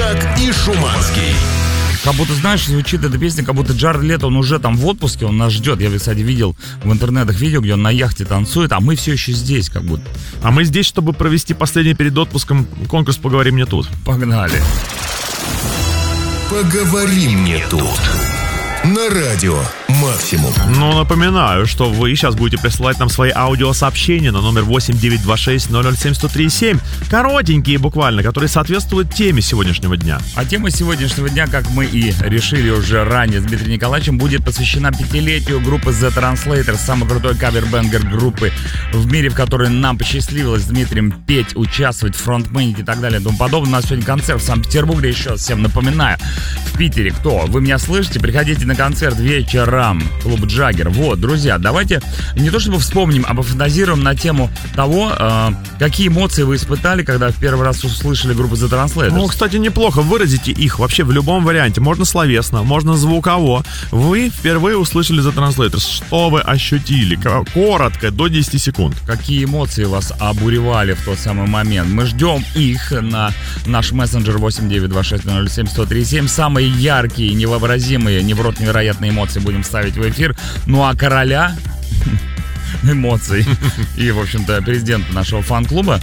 Собчак и Шуманский. Как будто, знаешь, звучит эта песня, как будто Джаред Лето, он уже там в отпуске, он нас ждет. Я, кстати, видел в интернетах видео, где он на яхте танцует, а мы все еще здесь, как будто. А мы здесь, чтобы провести последний перед отпуском конкурс «Поговори мне тут». Погнали. Поговори мне тут. На радио «Максимум». Но напоминаю, что вы сейчас будете присылать нам свои аудиосообщения на номер 8926-007-1037. Коротенькие буквально, которые соответствуют теме сегодняшнего дня. А тема сегодняшнего дня, как мы и решили уже ранее с Дмитрием Николаевичем, будет посвящена 5-летию группы The Translators, самой крутой кавер-бенгер группы в мире, в которой нам посчастливилось с Дмитрием петь, участвовать, фронтменить и так далее и тому подобное. У нас сегодня концерт в Санкт-Петербурге, еще раз всем напоминаю. В Питере кто? Вы меня слышите? Приходите на концерт вечером. Клуб Джаггер. Вот, друзья, давайте не то чтобы вспомним, а пофантазируем на тему того, какие эмоции вы испытали, когда в первый раз услышали группу The Translators. Ну, кстати, неплохо. Выразите их вообще в любом варианте. Можно словесно, можно звуково. Вы впервые услышали The Translators. Что вы ощутили? Коротко, до 10 секунд. Какие эмоции вас обуревали в тот самый момент? Мы ждем их на наш мессенджер 8926-007-1037. Самые яркие, невообразимые, не в рот невероятные эмоции будем ставить в эфир. Ну а короля эмоций и, в общем-то, президента нашего фан-клуба